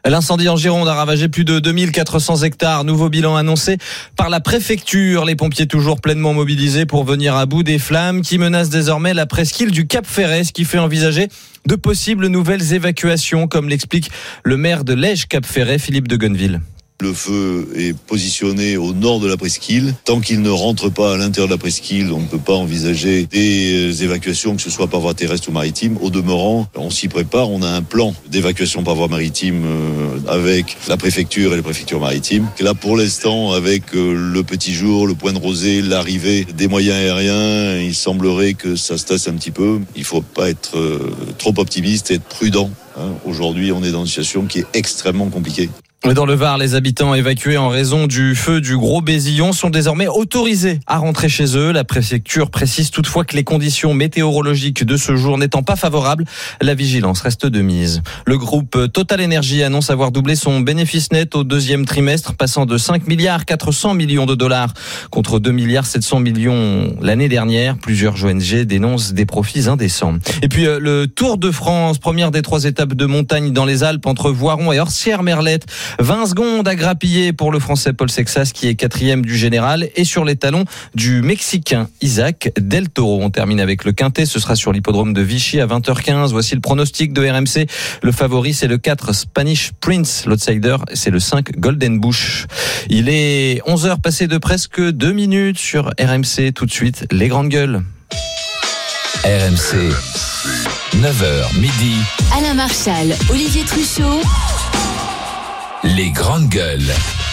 L'incendie en Gironde a ravagé plus de 2400 hectares. Nouveau bilan annoncé par la préfecture. Les pompiers toujours pleinement mobilisés pour venir à bout des flammes qui menacent désormais la presqu'île du Cap Ferret, ce qui fait envisager de possibles nouvelles évacuations, comme l'explique le maire de Lège-Cap Ferret, Philippe de Gonneville. Le feu est positionné au nord de la presqu'île. Tant qu'il ne rentre pas à l'intérieur de la presqu'île, on ne peut pas envisager des évacuations, que ce soit par voie terrestre ou maritime. Au demeurant, on s'y prépare. On a un plan d'évacuation par voie maritime avec la préfecture et les préfectures maritimes. Là, pour l'instant, avec le petit jour, le point de rosée, l'arrivée des moyens aériens, il semblerait que ça se tasse un petit peu. Il ne faut pas être trop optimiste et être prudent. Aujourd'hui, on est dans une situation qui est extrêmement compliquée. Dans le Var, les habitants évacués en raison du feu du Gros Bézillon sont désormais autorisés à rentrer chez eux. La préfecture précise toutefois que les conditions météorologiques de ce jour n'étant pas favorables, la vigilance reste de mise. Le groupe Total Energy annonce avoir doublé son bénéfice net au deuxième trimestre, passant de 5 milliards 400 millions de dollars contre 2 milliards 700 millions l'année dernière. Plusieurs ONG dénoncent des profits indécents. Et puis le Tour de France, première des 3 étapes de montagne dans les Alpes entre Voiron et Orsières-Merlette. 20 secondes à grappiller pour le Français Paul Sexas qui est 4e du général et sur les talons du Mexicain Isaac Del Toro. On termine avec le quintet, ce sera sur l'hippodrome de Vichy à 20h15. Voici le pronostic de RMC. Le favori c'est le 4 Spanish Prince, l'outsider c'est le 5 Golden Bush. Il est 11h passé de presque 2 minutes sur RMC. Tout de suite les grandes gueules. RMC 9h midi. Alain Marchal, Olivier Truchot. Les grandes gueules.